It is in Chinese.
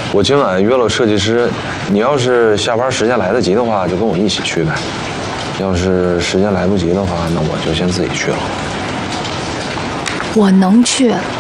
我今晚约了设计师，你要是下班时间来得及的话，就跟我一起去呗。要是时间来不及的话，那我就先自己去了。 我能去，